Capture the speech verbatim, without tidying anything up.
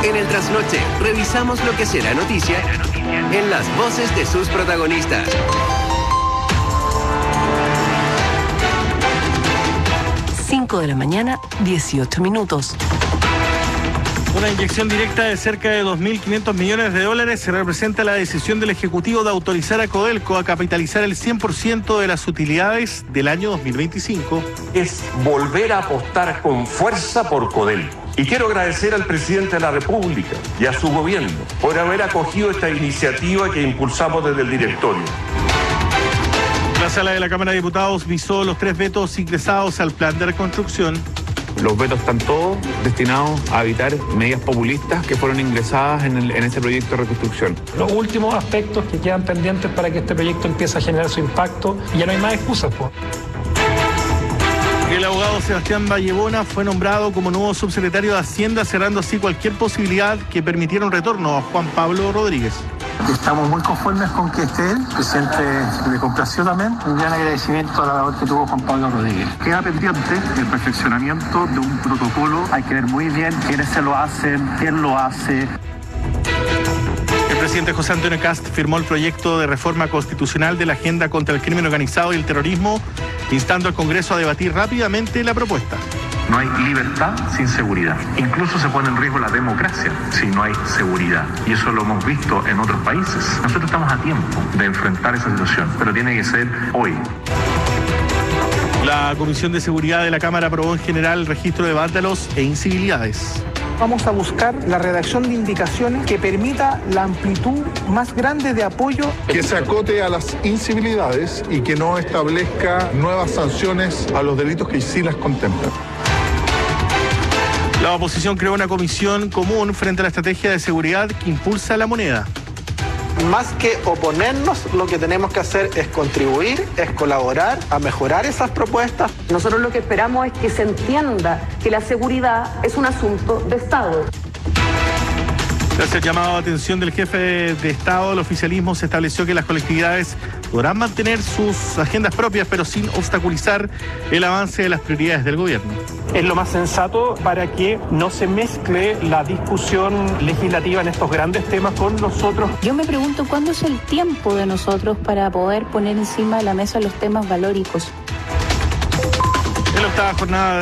En el trasnoche, revisamos lo que será noticia en las voces de sus protagonistas. cinco de la mañana, dieciocho minutos. Una inyección directa de cerca de dos mil quinientos millones de dólares se representa la decisión del Ejecutivo de autorizar a Codelco a capitalizar el cien por ciento de las utilidades del año dos mil veinticinco. Es volver a apostar con fuerza por Codelco. Y quiero agradecer al presidente de la República y a su gobierno por haber acogido esta iniciativa que impulsamos desde el directorio. La sala de la Cámara de Diputados visó los tres vetos ingresados al plan de reconstrucción. Los vetos están todos destinados a evitar medidas populistas que fueron ingresadas en, el, en ese proyecto de reconstrucción. Los últimos aspectos que quedan pendientes para que este proyecto empiece a generar su impacto y ya no hay más excusas, pues. El abogado Sebastián Vallebona fue nombrado como nuevo subsecretario de Hacienda, cerrando así cualquier posibilidad que permitiera un retorno a Juan Pablo Rodríguez. Estamos muy conformes con que esté él, presidente le complació también. Un gran agradecimiento a la labor que tuvo Juan Pablo Rodríguez. Queda pendiente el perfeccionamiento de un protocolo. Hay que ver muy bien quiénes se lo hacen, quién lo hace. El presidente José Antonio Kast firmó el proyecto de reforma constitucional de la Agenda contra el Crimen Organizado y el Terrorismo, instando al Congreso a debatir rápidamente la propuesta. No hay libertad sin seguridad. Incluso se pone en riesgo la democracia si no hay seguridad. Y eso lo hemos visto en otros países. Nosotros estamos a tiempo de enfrentar esa situación, pero tiene que ser hoy. La Comisión de Seguridad de la Cámara aprobó en general el registro de vándalos e incivilidades. Vamos a buscar la redacción de indicaciones que permita la amplitud más grande de apoyo. Que se acote a las incivilidades y que no establezca nuevas sanciones a los delitos que sí las contemplan. La oposición creó una comisión común frente a la estrategia de seguridad que impulsa la moneda. Más que oponernos, lo que tenemos que hacer es contribuir, es colaborar a mejorar esas propuestas. Nosotros lo que esperamos es que se entienda que la seguridad es un asunto de Estado. Tras el llamado de atención del jefe de Estado, el oficialismo se estableció que las colectividades podrán mantener sus agendas propias, pero sin obstaculizar el avance de las prioridades del gobierno. Es lo más sensato para que no se mezcle la discusión legislativa en estos grandes temas con los otros. Yo me pregunto cuándo es el tiempo de nosotros para poder poner encima de la mesa los temas valóricos. En la octava jornada